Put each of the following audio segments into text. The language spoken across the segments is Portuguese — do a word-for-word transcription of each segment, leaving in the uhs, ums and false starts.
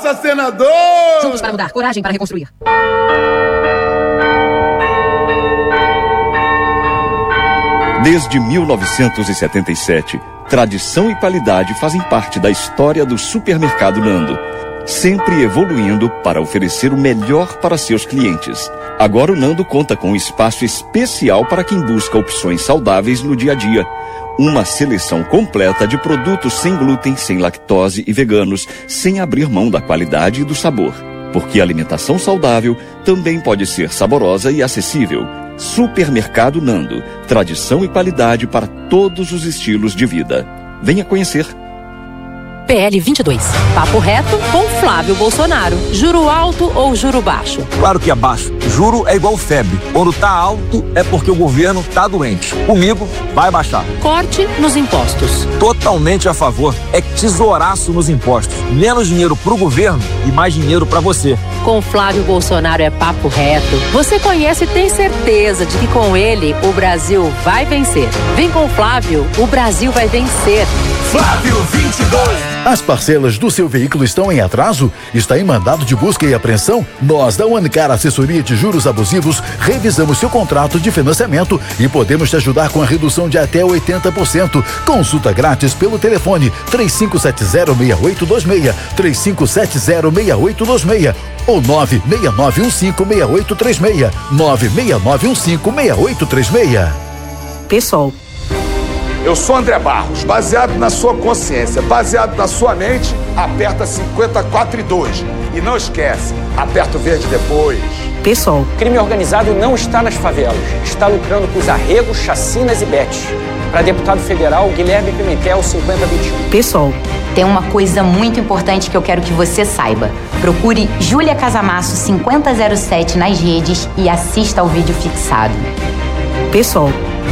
Força, senador! Juntos para mudar, coragem para reconstruir. Desde mil novecentos e setenta e sete, tradição e qualidade fazem parte da história do Supermercado Nando, sempre evoluindo para oferecer o melhor para seus clientes. Agora o Nando conta com um espaço especial para quem busca opções saudáveis no dia a dia. Uma seleção completa de produtos sem glúten, sem lactose e veganos, sem abrir mão da qualidade e do sabor. Porque a alimentação saudável também pode ser saborosa e acessível. Supermercado Nando, tradição e qualidade para todos os estilos de vida. Venha conhecer. P L vinte e dois. Papo reto com Flávio Bolsonaro. Juro alto ou juro baixo? Claro que é baixo. Juro é igual febre. Quando tá alto é porque o governo tá doente. Comigo vai baixar. Corte nos impostos. Totalmente a favor. É tesouraço nos impostos. Menos dinheiro pro governo e mais dinheiro pra você. Com Flávio Bolsonaro é papo reto. Você conhece e tem certeza de que com ele o Brasil vai vencer. Vem com Flávio, o Brasil vai vencer. Flávio vinte e dois. As parcelas do seu veículo estão em atraso? Está em mandado de busca e apreensão? Nós da Unicar Assessoria de Juros Abusivos revisamos seu contrato de financiamento e podemos te ajudar com a redução de até oitenta por cento. Consulta grátis pelo telefone três cinco sete zero, seis oito dois seis, três cinco sete zero, seis oito dois seis ou nove seis nove um cinco, seis oito três seis, nove seis nove um cinco, seis oito três seis. Pessoal. Eu sou André Barros, baseado na sua consciência, baseado na sua mente, aperta cinquenta e quatro e dois. E não esquece, aperta o verde depois. Pessoal. Crime organizado não está nas favelas, está lucrando com os arregos, chacinas e betes. Para deputado federal, Guilherme Pimentel, cinquenta vinte e um. Pessoal. Tem uma coisa muito importante que eu quero que você saiba. Procure Júlia Casamasso cinquenta zero sete nas redes e assista ao vídeo fixado. Pessoal.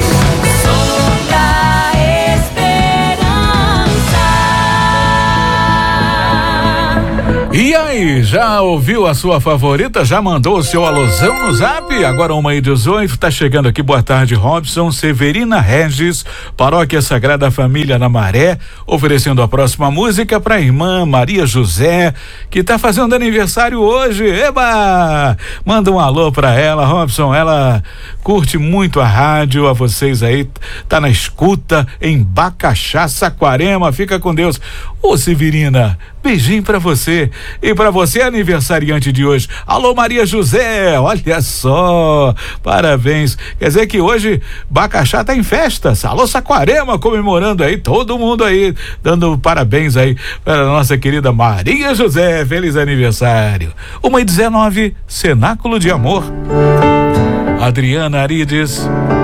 E aí, já ouviu a sua favorita? Já mandou o seu alusão no zap? Agora uma e dezoito, tá chegando aqui, boa tarde, Robson. Severina Regis, Paróquia Sagrada Família na Maré, oferecendo a próxima música pra irmã Maria José, que tá fazendo aniversário hoje. Eba! Manda um alô pra ela, Robson, ela curte muito a rádio, a vocês aí, tá na escuta em Bacaxá, Saquarema, fica com Deus. Ô Severina, beijinho pra você. E pra você, aniversariante de hoje, alô Maria José, olha só, parabéns. Quer dizer que hoje Bacaxá tá em festas. Alô Saquarema, comemorando aí, todo mundo aí, dando parabéns aí para a nossa querida Maria José, feliz aniversário. Uma e dezenove, Cenáculo de Amor. Adriana Arides.